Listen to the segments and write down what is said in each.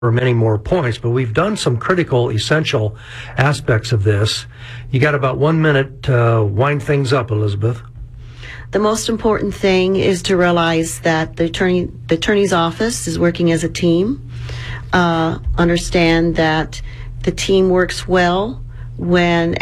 for many more points, but we've done some critical, essential aspects of this. You got about 1 minute to wind things up, Elizabeth. The most important thing is to realize that the attorney's office is working as a team. Understand that the team works well when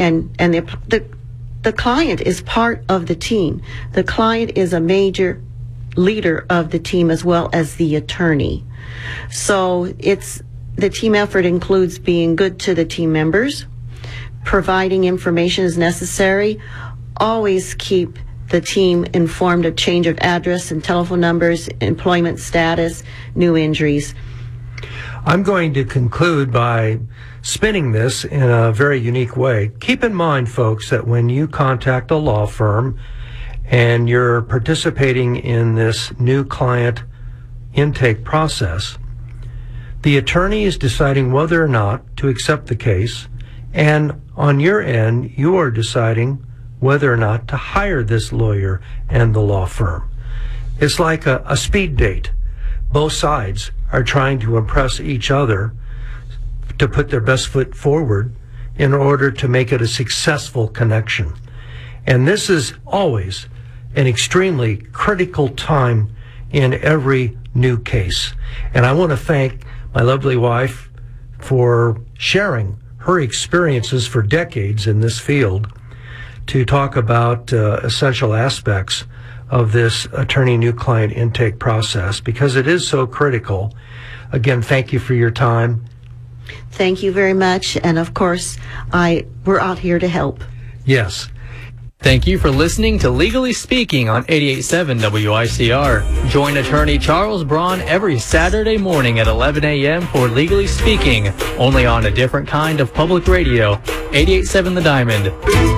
the client is part of the team. The client is a major leader of the team as well as the attorney. So the team effort includes being good to the team members, providing information as necessary, always keep the team informed of change of address and telephone numbers, employment status, new injuries. I'm going to conclude by spinning this in a very unique way. Keep in mind, folks, that when you contact a law firm and you're participating in this new client intake process, the attorney is deciding whether or not to accept the case, and on your end, you are deciding whether or not to hire this lawyer and the law firm. It's like a speed date. Both sides are trying to impress each other to put their best foot forward in order to make it a successful connection. And this is always an extremely critical time in every new case. And I want to thank my lovely wife for sharing her experiences for decades in this field to talk about essential aspects of this attorney new client intake process, because it is so critical. Again, thank you for your time. Thank you very much. And of course, we're out here to help. Yes. Thank you for listening to Legally Speaking on 88.7 WICR. Join attorney Charles Braun every Saturday morning at 11 a.m. for Legally Speaking, only on a different kind of public radio, 88.7 The Diamond.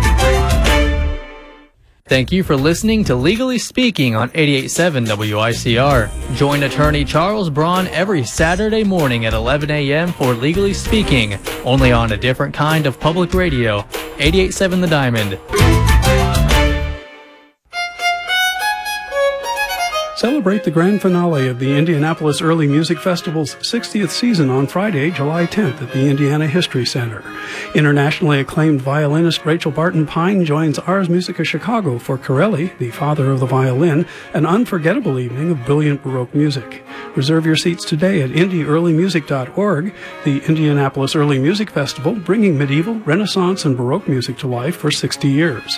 Thank you for listening to Legally Speaking on 88.7 WICR. Join attorney Charles Braun every Saturday morning at 11 a.m. for Legally Speaking, only on a different kind of public radio, 88.7 The Diamond. Celebrate the grand finale of the Indianapolis Early Music Festival's 60th season on Friday, July 10th at the Indiana History Center. Internationally acclaimed violinist Rachel Barton Pine joins Ars Musica Chicago for Corelli, the father of the violin, an unforgettable evening of brilliant Baroque music. Reserve your seats today at indieearlymusic.org, the Indianapolis Early Music Festival, bringing medieval, Renaissance, and Baroque music to life for 60 years.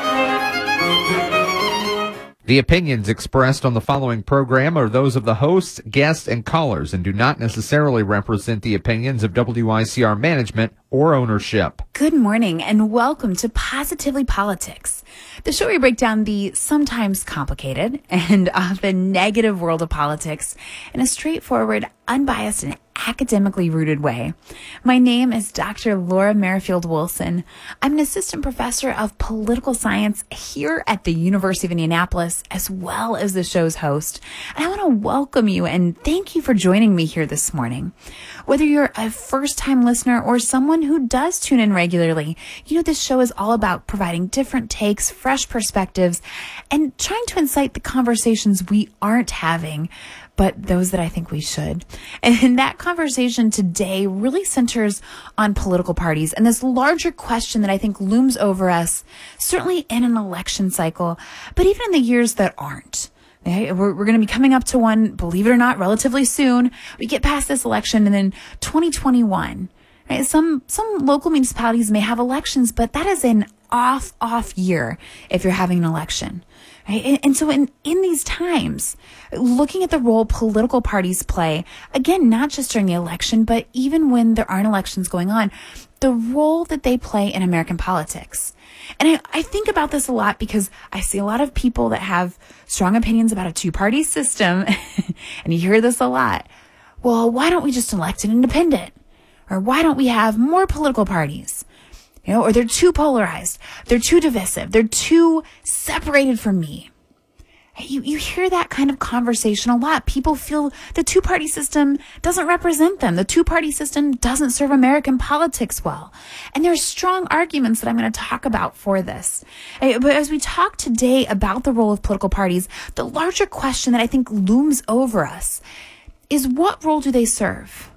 The opinions expressed on the following program are those of the hosts, guests, and callers and do not necessarily represent the opinions of WICR management or ownership. Good morning and welcome to Positively Politics, the show where we break down the sometimes complicated and often negative world of politics in a straightforward, unbiased, and academically rooted way. My name is Dr. Laura Merrifield Wilson. I'm an assistant professor of political science here at the University of Indianapolis, as well as the show's host. And I want to welcome you and thank you for joining me here this morning. Whether you're a first-time listener or someone who does tune in regularly, you know this show is all about providing different takes, fresh perspectives, and trying to incite the conversations we aren't having, but those that I think we should. And that conversation today really centers on political parties and this larger question that I think looms over us, certainly in an election cycle, but even in the years that aren't. Okay? We're going to be coming up to one, believe it or not, relatively soon. We get past this election and then 2021. Right? Some local municipalities may have elections, but that is an off year if you're having an election. Right? And so in these times, looking at the role political parties play, again, not just during the election, but even when there aren't elections going on, the role that they play in American politics. And I think about this a lot because I see a lot of people that have strong opinions about a two-party system, and you hear this a lot. Well, why don't we just elect an independent? Or why don't we have more political parties? You know, or they're too polarized. They're too divisive. They're too separated from me. You hear that kind of conversation a lot. People feel the two-party system doesn't represent them. The two-party system doesn't serve American politics well. And there are strong arguments that I'm going to talk about for this. But as we talk today about the role of political parties, the larger question that I think looms over us is, what role do they serve?